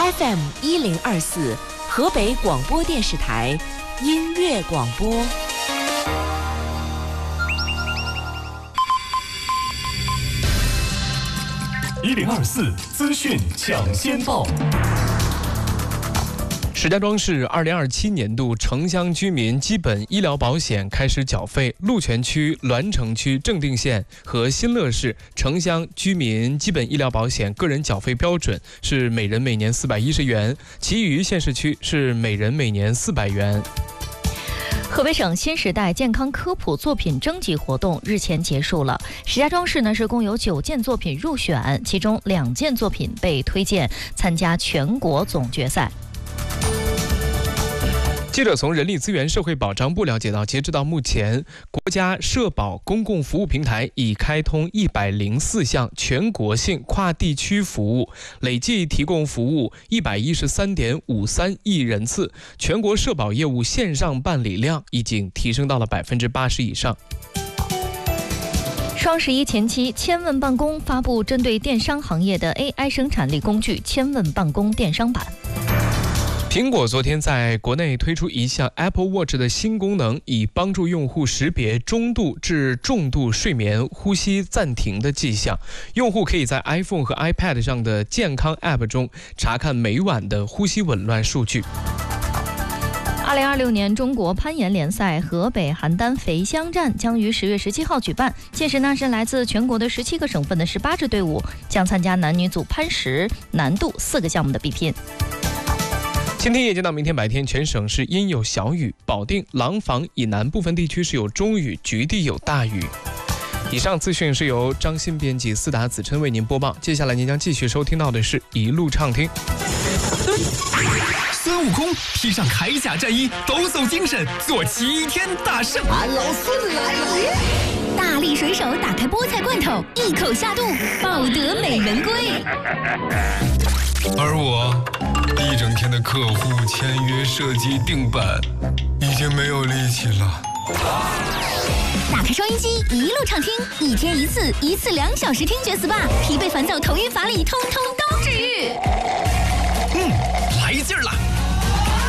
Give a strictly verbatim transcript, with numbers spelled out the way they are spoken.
F M 一零二四，河北广播电视台音乐广播。 一零二四资讯抢先报。 石家庄市二零二七年度城乡居民基本医疗保险开始缴费，鹿泉区、栾城区、正定县和新乐市城乡居民基本医疗保险个人缴费标准是每人每年四百一十元，其余县市区是每人每年四百元。 河北省新时代健康科普作品征集活动日前结束了，石家庄市呢是共有九件作品入选，其中两件作品被推荐参加全国总决赛。 记者从人力资源社会保障部了解到，截止到目前，国家社保公共服务平台已开通一百零四项全国性跨地区服务，累计提供服务一百一十三点五三亿人次，全国社保业务线上办理量已经提升到了百分之八十以上。 双十一前期，千问办公发布针对电商行业的 A I 生产力工具千问办公电商版。 苹果昨天在国内推出一项 Apple Watch 的新功能，以帮助用户识别中度至重度睡眠呼吸暂停的迹象。用户可以在 iPhone 和 iPad 上的健康 App 中查看每晚的呼吸紊乱数据。 二零二六年中国攀岩联赛河北邯郸肥乡站将于十月十七号举办，届时呢是来自全国的十七个省份的十八支队伍将参加男女组攀石难度四个项目的比拼。 今天夜间到明天白天，全省是阴有小雨，保定、廊坊以南部分地区是有中雨，局地有大雨。以上资讯是由张鑫编辑，思达子琛为您播报。接下来您将继续收听到的是一路畅听。 孙悟空披上铠甲战衣，抖擞精神，做齐天大圣。 俺老孙来也！ 大力水手打开菠菜罐头，一口下肚，抱得美人归。 而我一整天的客户签约、设计、定版，已经没有力气了。 打开收音机，一路畅听，一天一次，一次两小时听觉 S P A， 疲惫烦躁、头晕乏力，通通都治愈。 嗯，来劲儿了！